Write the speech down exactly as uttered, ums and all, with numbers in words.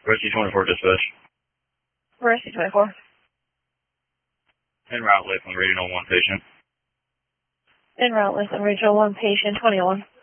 Rescue twenty-four dispatch. Rescue twenty-four. En route, Lakeland Regional one patient. En route, Lakeland Regional one patient, twenty-one.